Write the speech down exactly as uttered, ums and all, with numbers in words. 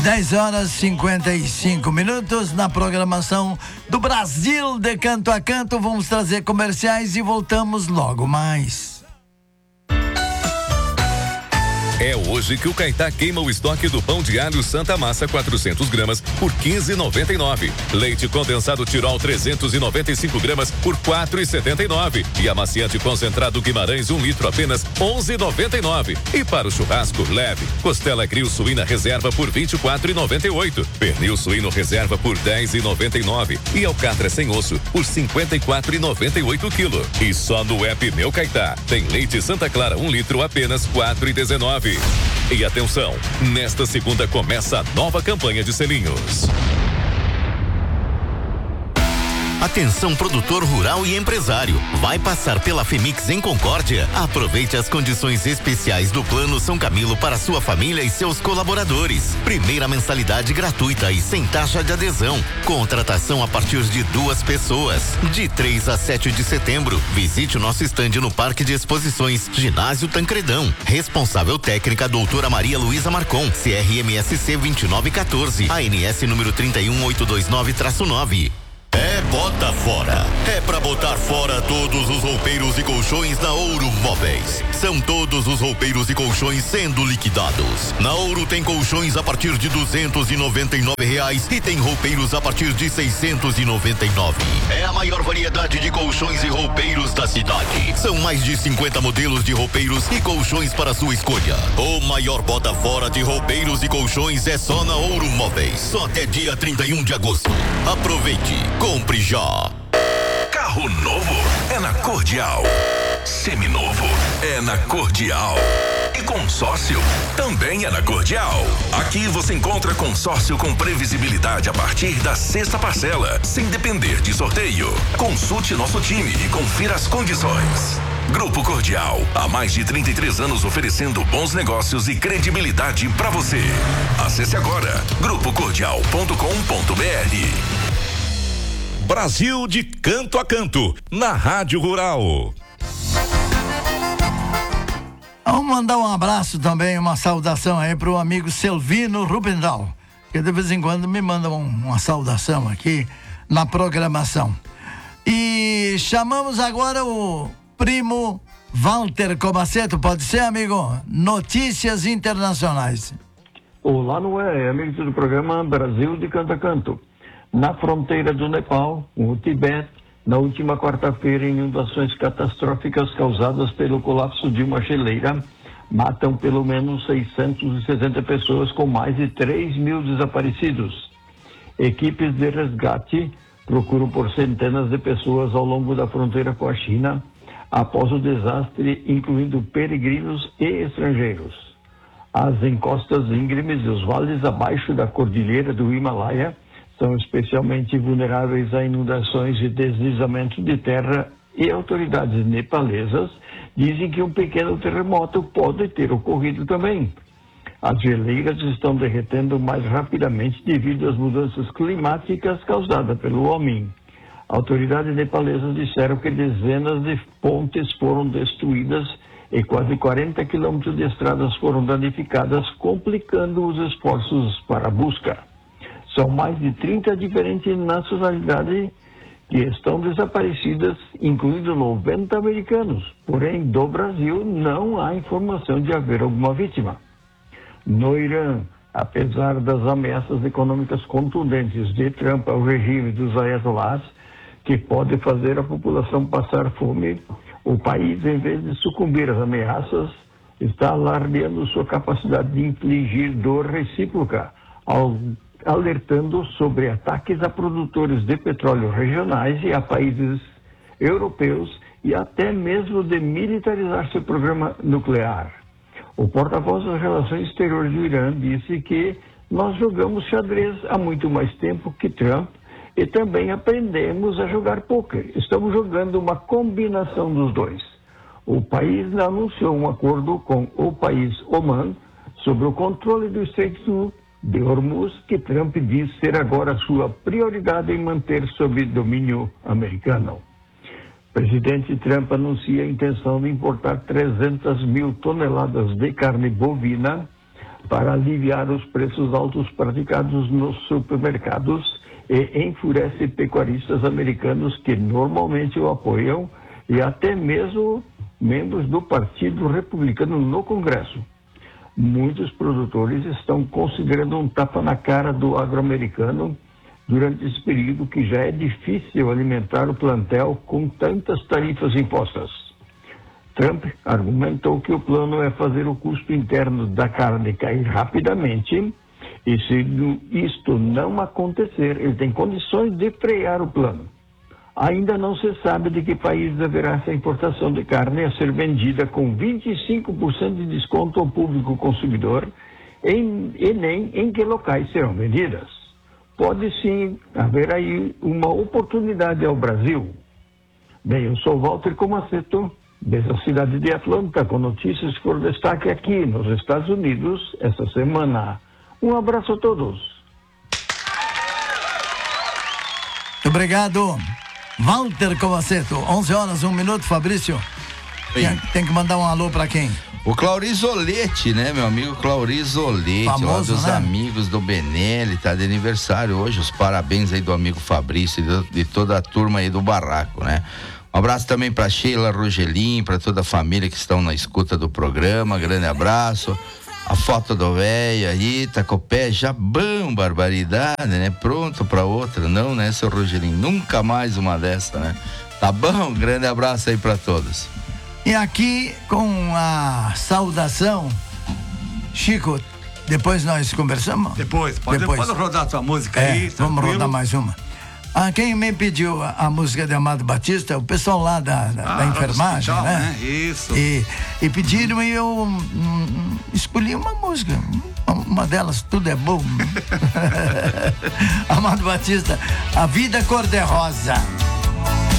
dez horas e cinquenta e cinco minutos na programação do Brasil de Canto a Canto. Vamos trazer comerciais e voltamos logo mais. É hoje que o Caetá queima o estoque do pão de alho Santa Massa quatrocentos gramas por quinze reais e noventa e nove centavos. Leite condensado Tirol trezentos e noventa e cinco gramas por quatro reais e setenta e nove centavos. E amaciante concentrado Guimarães um litro apenas onze reais e noventa e nove centavos. E para o churrasco leve, costela grill suína reserva por vinte e quatro reais e noventa e oito centavos. Pernil suíno reserva por dez reais e noventa e nove centavos. E alcatra sem osso por cinquenta e quatro reais e noventa e oito centavos quilo. E só no app Meu Caetá tem leite Santa Clara um litro apenas quatro reais e dezenove centavos. E atenção, nesta segunda começa a nova campanha de selinhos. Atenção, produtor rural e empresário. Vai passar pela Femix em Concórdia? Aproveite as condições especiais do Plano São Camilo para sua família e seus colaboradores. Primeira mensalidade gratuita e sem taxa de adesão. Contratação a partir de duas pessoas. De três a sete de setembro, visite o nosso estande no Parque de Exposições Ginásio Tancredão. Responsável técnica doutora Maria Luísa Marcon, C R M S C vinte e nove quatorze, A N S número trinta e um mil oitocentos e vinte e nove traço nove. É bota fora. É pra botar fora todos os roupeiros e colchões na Ouro Móveis. São todos os roupeiros e colchões sendo liquidados. Na Ouro tem colchões a partir de duzentos e noventa e nove reais e tem roupeiros a partir de seiscentos e noventa e nove. É a maior variedade de colchões e roupeiros da cidade. São mais de cinquenta modelos de roupeiros e colchões para sua escolha. O maior bota fora de roupeiros e colchões é só na Ouro Móveis. Só até dia trinta e um de agosto. Aproveite. Compre já. Carro novo é na Cordial. Seminovo é na Cordial. E consórcio também é na Cordial. Aqui você encontra consórcio com previsibilidade a partir da sexta parcela, sem depender de sorteio. Consulte nosso time e confira as condições. Grupo Cordial, há mais de trinta e três anos oferecendo bons negócios e credibilidade para você. Acesse agora grupo cordial ponto com ponto br. Brasil de Canto a Canto, na Rádio Rural. Vamos mandar um abraço também, uma saudação aí pro amigo Selvino Rubendal, que de vez em quando me manda um, uma saudação aqui na programação. E chamamos agora o primo Walter Comaceto, pode ser, amigo? Notícias internacionais. Olá, Noé, amigos do programa Brasil de Canto a Canto. Na fronteira do Nepal, com o Tibete, na última quarta-feira, inundações catastróficas causadas pelo colapso de uma geleira matam pelo menos seiscentas e setenta pessoas, com mais de três mil desaparecidos. Equipes de resgate procuram por centenas de pessoas ao longo da fronteira com a China após o desastre, incluindo peregrinos e estrangeiros. As encostas íngremes e os vales abaixo da cordilheira do Himalaia são especialmente vulneráveis a inundações e deslizamento de terra, e autoridades nepalesas dizem que um pequeno terremoto pode ter ocorrido também. As geleiras estão derretendo mais rapidamente devido às mudanças climáticas causadas pelo homem. Autoridades nepalesas disseram que dezenas de pontes foram destruídas e quase quarenta quilômetros de estradas foram danificadas, complicando os esforços para a busca. São mais de trinta diferentes nacionalidades que estão desaparecidas, incluindo noventa americanos. Porém, do Brasil não há informação de haver alguma vítima. No Irã, apesar das ameaças econômicas contundentes de Trump ao regime dos ayatollahs, que pode fazer a população passar fome, o país, em vez de sucumbir às ameaças, está alardeando sua capacidade de infligir dor recíproca, ao alertando sobre ataques a produtores de petróleo regionais e a países europeus, e até mesmo de militarizar seu programa nuclear. O porta-voz das Relações Exteriores do Irã disse que nós jogamos xadrez há muito mais tempo que Trump e também aprendemos a jogar pôquer. Estamos jogando uma combinação dos dois. O país anunciou um acordo com o país Oman sobre o controle do Estreito de Hormuz, que Trump diz ser agora sua prioridade em manter sob domínio americano. O presidente Trump anuncia a intenção de importar trezentas mil toneladas de carne bovina para aliviar os preços altos praticados nos supermercados e enfurece pecuaristas americanos que normalmente o apoiam e até mesmo membros do Partido Republicano no Congresso. Muitos produtores estão considerando um tapa na cara do agro-americano durante esse período que já é difícil alimentar o plantel com tantas tarifas impostas. Trump argumentou que o plano é fazer o custo interno da carne cair rapidamente e, se isto não acontecer, ele tem condições de frear o plano. Ainda não se sabe de que país haverá essa importação de carne a ser vendida com vinte e cinco por cento de desconto ao público consumidor em, e nem em que locais serão vendidas. Pode sim haver aí uma oportunidade ao Brasil. Bem, eu sou Walter Comaceto, desde a cidade de Atlanta, com notícias que foram destaque aqui nos Estados Unidos esta semana. Um abraço a todos. Obrigado, Walter Comaceto. onze horas, um minuto, Fabrício. Tem, tem que mandar um alô pra quem? O Claurizolete, né, meu amigo Claurizolete, lá dos, né? Amigos do Benelli, tá de aniversário hoje. Os parabéns aí do amigo Fabrício e de, de toda a turma aí do barraco, né? Um abraço também pra Sheila Rogelim, pra toda a família que estão na escuta do programa. Grande abraço. A foto do velho aí, tá com o pé já bom, barbaridade, né? Pronto pra outra, não, né, seu Rogelim? Nunca mais uma dessa, né? Tá bom? Grande abraço aí pra todos. E aqui com a saudação, Chico, depois nós conversamos? Depois, pode, depois. pode rodar sua música é, aí. Vamos tranquilo. rodar mais uma. Ah, quem me pediu a, a música de Amado Batista, o pessoal lá da, da, ah, da enfermagem, hospital, né? né? Isso. E, e pediram e eu hum, escolhi uma música, uma delas, tudo é bom. Amado Batista, A Vida Cor-de-Rosa.